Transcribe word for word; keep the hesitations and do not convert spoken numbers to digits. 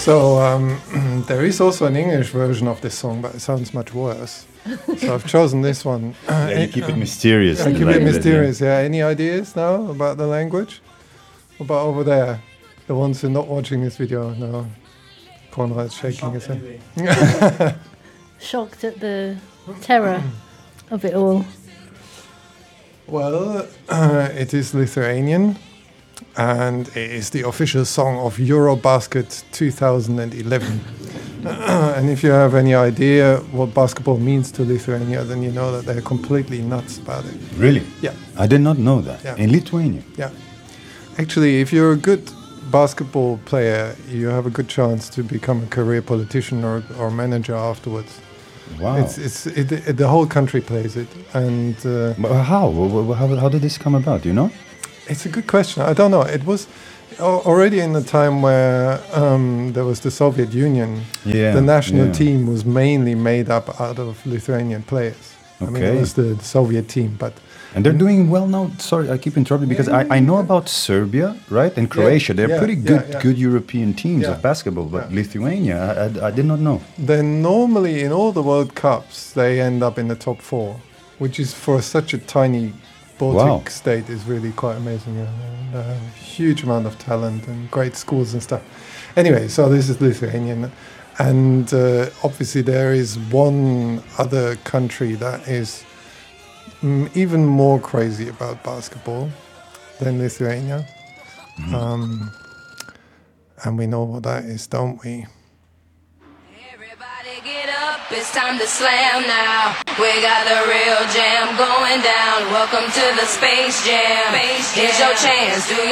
So um, there is also an English version of this song, but it sounds much worse. So I've chosen this one. Yeah, you keep it mysterious. I keep like it that, mysterious, yeah. Any ideas now about the language? What about over there? The ones who are not watching this video, no. Konrad's shaking his head. Shocked at the terror of it all. Well, uh, it is Lithuanian, and it is the official song of Eurobasket two thousand eleven. And if you have any idea what basketball means to Lithuania, then you know that they're completely nuts about it. Really? Yeah. I did not know that. Yeah. In Lithuania? Yeah. Actually, if you're a good basketball player, you have a good chance to become a career politician or, or manager afterwards. Wow. It's it's it, it, the whole country plays it, and uh, But how? Wh- wh- how? How did this come about? Do you know? it's a good question. I don't know. It was al- already in the time where um, there was the Soviet Union. Yeah. The national yeah. team was mainly made up out of Lithuanian players. I mean, it Okay. was the Soviet team, but And they're doing well now. Sorry, I keep interrupting because I, I know about Serbia, right, and Croatia. They're yeah, pretty yeah, good, yeah. good European teams Yeah. of basketball. But Yeah. Lithuania, I, I, I did not know. then normally in all the World Cups they end up in the top four, which is for such a tiny Baltic Wow. state is really quite amazing. Yeah. And, uh, huge amount of talent and great schools and stuff. Anyway, so this is Lithuanian, and uh, obviously there is one other country that is mm, even more crazy about basketball than Lithuania, um, and we know what that is, don't we? Everybody get up, it's time to slam now. We got the real jam going down. Welcome to the Space Jam. Here's your chance, do